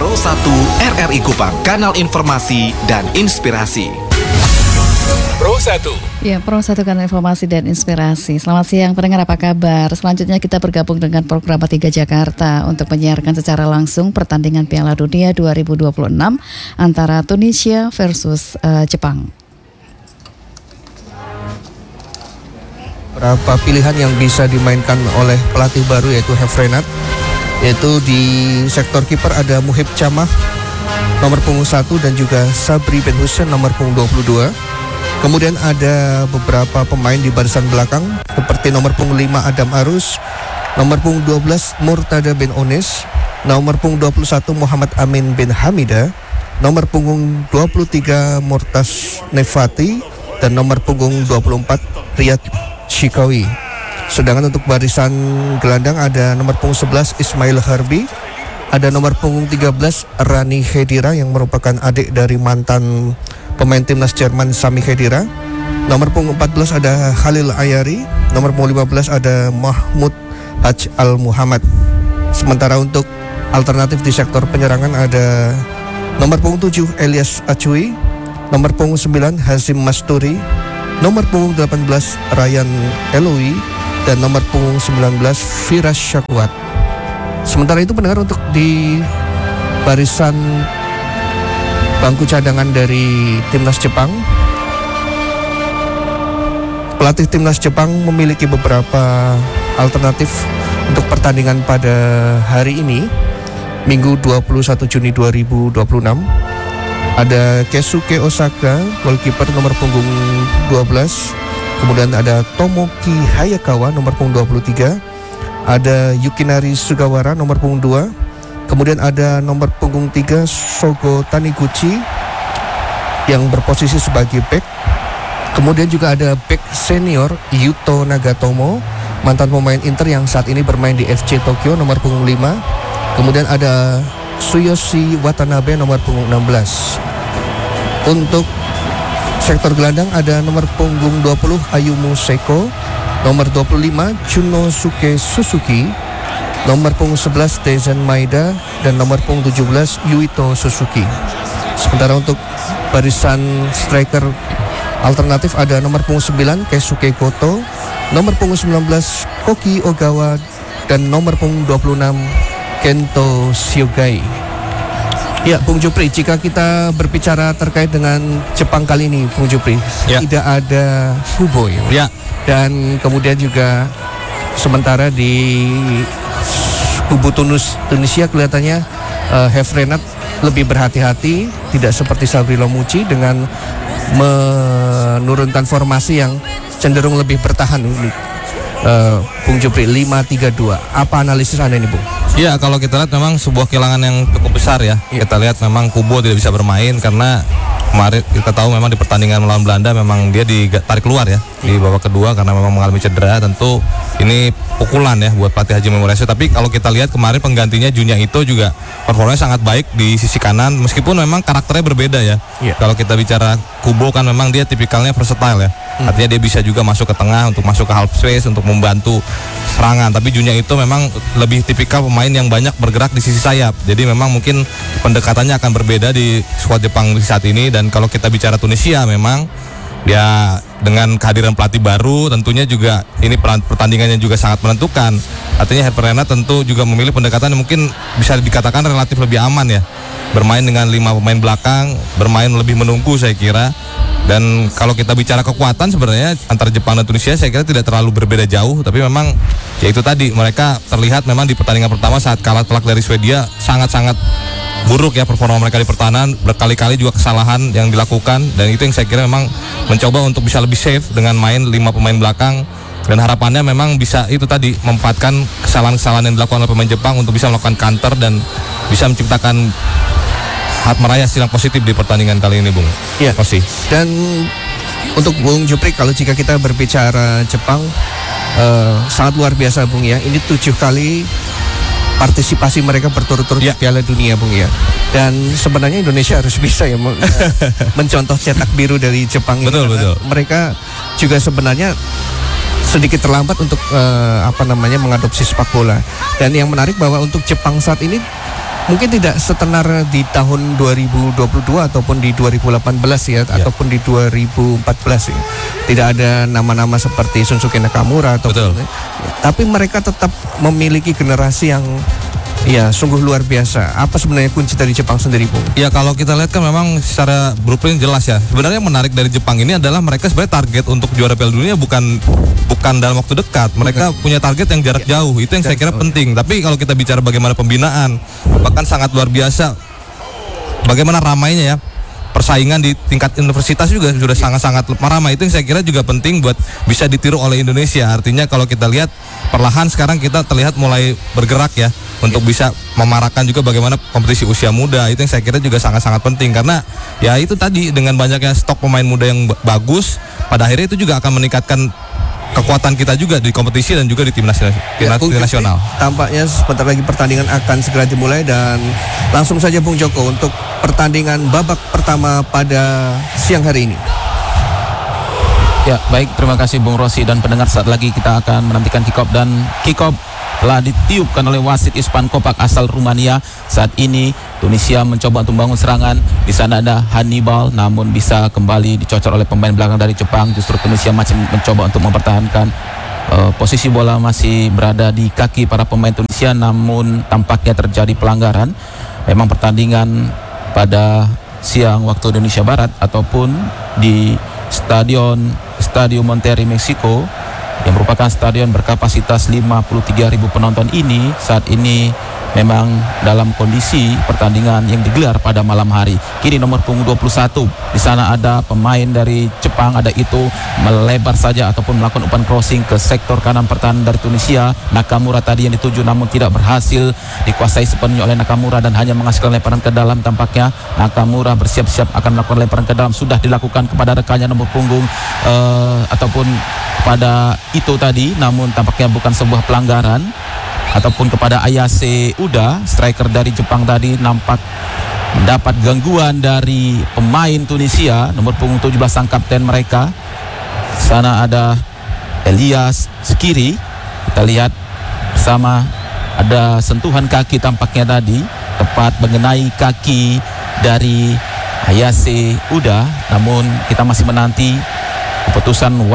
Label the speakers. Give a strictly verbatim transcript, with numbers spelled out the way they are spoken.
Speaker 1: Pro satu R R I Kupang, kanal informasi dan inspirasi. Pro satu.
Speaker 2: Ya, Pro satu kanal informasi dan inspirasi. Selamat siang pendengar, apa kabar? Selanjutnya kita bergabung dengan program tiga Jakarta untuk menyiarkan secara langsung pertandingan Piala Dunia dua ribu dua puluh enam antara Tunisia versus uh, Jepang.
Speaker 3: Berapa pilihan yang bisa dimainkan oleh pelatih baru yaitu Hefrenat, yaitu di sektor kiper ada Muhib Camah nomor punggung satu dan juga Sabri Ben Hussein nomor punggung dua puluh dua. Kemudian ada beberapa pemain di barisan belakang seperti nomor punggung lima Adam Arus, nomor punggung dua belas Murtada bin Onis, nomor punggung dua puluh satu Muhammad Amin bin Hamida, nomor punggung dua puluh tiga Murtas Nefati, dan nomor punggung dua puluh empat Riyad Shikawi. Sedangkan untuk barisan gelandang ada nomor punggung sebelas Ismail Harbi, ada nomor punggung tiga belas Rani Khedira yang merupakan adik dari mantan pemain timnas Jerman Sami Khedira. Nomor punggung empat belas ada Khalil Ayari, nomor punggung lima belas ada Mahmud Haj Al Muhammad. Sementara untuk alternatif di sektor penyerangan ada nomor punggung tujuh Elias Acui, nomor punggung sembilan Hazim Masturi, nomor punggung delapan belas Ryan Eloi, dan nomor punggung sembilan belas Firas Syakwat. Sementara itu pendengar, untuk di barisan bangku cadangan dari timnas Jepang, pelatih timnas Jepang memiliki beberapa alternatif untuk pertandingan pada hari ini, Minggu dua puluh satu Juni dua ribu dua puluh enam. Ada Keisuke Osaka, goalkeeper nomor punggung dua belas. Kemudian ada Tomoki Hayakawa nomor punggung dua puluh tiga. Ada Yukinari Sugawara nomor punggung dua. Kemudian ada nomor punggung tiga Sogo Taniguchi yang berposisi sebagai back. Kemudian juga ada back senior Yuto Nagatomo, mantan pemain Inter yang saat ini bermain di F C Tokyo, nomor punggung lima. Kemudian ada Tsuyoshi Watanabe nomor punggung enam belas. Untuk sektor gelandang ada nomor punggung dua puluh Ayumu Seiko, nomor dua puluh lima Junosuke Suzuki, nomor punggung sebelas Tezen Maeda, dan nomor punggung tujuh belas Yuito Suzuki. Sementara untuk barisan striker alternatif ada nomor punggung sembilan Keisuke Goto, nomor punggung sembilan belas Koki Ogawa, dan nomor punggung dua puluh enam Kento Shiogai. Ya, Bung Jupri, jika kita berbicara terkait dengan Jepang kali ini, Bung Jupri, ya, tidak ada Fuboy.
Speaker 4: Ya.
Speaker 3: Dan kemudian juga sementara di kubu Tunus, Tunisia kelihatannya uh, Hefrenat lebih berhati-hati, tidak seperti Sabri Lomuci dengan menurunkan formasi yang cenderung lebih bertahan. Uh, Bung Jupri, lima tiga dua. Apa analisis Anda ini, Bung?
Speaker 4: Ya, kalau kita lihat memang sebuah kehilangan yang cukup besar ya. ya. Kita lihat memang Kubo tidak bisa bermain karena kemarin kita tahu memang di pertandingan melawan Belanda memang dia ditarik keluar ya, ya. di babak kedua karena memang mengalami cedera. Tentu ini pukulan ya buat pelatih Haji Memoriaso. Tapi kalau kita lihat kemarin penggantinya Junya Ito juga performanya sangat baik di sisi kanan, meskipun memang karakternya berbeda ya. ya. Kalau kita bicara Kubo kan memang dia tipikalnya versatile ya. Hmm. Artinya dia bisa juga masuk ke tengah untuk masuk ke half space untuk membantu serangan. Tapi Junya Ito memang lebih tipikal pemain yang banyak bergerak di sisi sayap. Jadi memang mungkin pendekatannya akan berbeda di skuad Jepang di saat ini. Dan kalau kita bicara Tunisia, memang ya dengan kehadiran pelatih baru tentunya juga ini pertandingannya juga sangat menentukan. Artinya Hefrenat tentu juga memilih pendekatan yang mungkin bisa dikatakan relatif lebih aman ya. Bermain dengan lima pemain belakang, bermain lebih menunggu saya kira. Dan kalau kita bicara kekuatan sebenarnya antara Jepang dan Tunisia saya kira tidak terlalu berbeda jauh. Tapi memang ya itu tadi, mereka terlihat memang di pertandingan pertama saat kalah telak dari Swedia sangat-sangat buruk ya performa mereka di pertahanan. Berkali-kali juga kesalahan yang dilakukan, dan itu yang saya kira memang mencoba untuk bisa lebih safe dengan main lima pemain belakang. Dan harapannya memang bisa itu tadi, memanfaatkan kesalahan-kesalahan yang dilakukan oleh pemain Jepang untuk bisa melakukan counter dan bisa menciptakan hat meraih hasil yang positif di pertandingan kali ini, Bung.
Speaker 3: Iya. Pasti. Dan untuk Bung Jupri, kalau jika kita berbicara Jepang, uh, sangat luar biasa, Bung ya. Ini tujuh kali partisipasi mereka berturut-turut ya. di Piala Dunia, Bung ya. Dan sebenarnya Indonesia harus bisa ya men- mencontoh cetak biru dari Jepang.
Speaker 4: Betul,
Speaker 3: ini,
Speaker 4: betul.
Speaker 3: Mereka juga sebenarnya sedikit terlambat untuk uh, apa namanya mengadopsi sepak bola. Dan yang menarik bahwa untuk Jepang saat ini mungkin tidak setenar di tahun dua ribu dua puluh dua ataupun di dua ribu delapan belas ya, ya. ataupun di dua ribu empat belas ya. Tidak ada nama-nama seperti Shunsuke Nakamura atau
Speaker 4: Betul.
Speaker 3: Ya. Tapi mereka tetap memiliki generasi yang ya sungguh luar biasa. Apa sebenarnya kunci dari Jepang sendiri, Bung?
Speaker 4: Ya kalau kita lihat kan memang secara blueprint jelas ya. Sebenarnya yang menarik dari Jepang ini adalah mereka sebenarnya target untuk juara Piala Dunia bukan bukan dalam waktu dekat. Mereka bukan. punya target yang jarak ya. jauh. Itu yang jarak saya kira jauh, penting. Ya. Tapi kalau kita bicara bagaimana pembinaan, bahkan sangat luar biasa. Bagaimana ramainya ya. Persaingan di tingkat universitas juga sudah sangat-sangat ramai. Itu yang saya kira juga penting buat bisa ditiru oleh Indonesia. Artinya kalau kita lihat perlahan sekarang kita terlihat mulai bergerak ya untuk bisa memarakan juga bagaimana kompetisi usia muda. Itu yang saya kira juga sangat-sangat penting karena ya itu tadi dengan banyaknya stok pemain muda yang bagus, pada akhirnya itu juga akan meningkatkan kekuatan kita juga di kompetisi dan juga di tim nasional.
Speaker 3: Ya,
Speaker 4: tim nasional.
Speaker 3: Tampaknya sebentar lagi pertandingan akan segera dimulai dan langsung saja Bung Joko untuk pertandingan babak pertama pada siang hari ini.
Speaker 5: Ya, baik, terima kasih Bung Rosi dan pendengar. Saat lagi kita akan menantikan kick-off dan kick-off telah ditiupkan oleh wasit Ispan Kopak asal Rumania. Saat ini Tunisia mencoba untuk membangun serangan. Di sana ada Hannibal, namun bisa kembali dicocor oleh pemain belakang dari Jepang. Justru Tunisia masih mencoba untuk mempertahankan uh, posisi bola masih berada di kaki para pemain Tunisia, namun tampaknya terjadi pelanggaran. Memang pertandingan pada siang waktu Indonesia Barat ataupun di Stadion Stadium Monterrey, Meksiko, yang merupakan stadion berkapasitas lima puluh tiga ribu penonton ini saat ini memang dalam kondisi pertandingan yang digelar pada malam hari. Kini nomor punggung dua puluh satu, di sana ada pemain dari Jepang, ada itu melebar saja ataupun melakukan umpan crossing ke sektor kanan pertahanan dari Tunisia. Nakamura tadi yang dituju namun tidak berhasil dikuasai sepenuhnya oleh Nakamura dan hanya menghasilkan lemparan ke dalam. Tampaknya Nakamura bersiap-siap akan melakukan lemparan ke dalam, sudah dilakukan kepada rekannya nomor punggung uh, ataupun pada itu tadi, namun tampaknya bukan sebuah pelanggaran. Ataupun kepada Ayase Uda, striker dari Jepang tadi, nampak mendapat gangguan dari pemain Tunisia, nomor punggung tujuh belas sang kapten mereka. Sana ada Elias Skiri, kita lihat bersama, ada sentuhan kaki tampaknya tadi, tepat mengenai kaki dari Ayase Uda. Namun kita masih menanti keputusan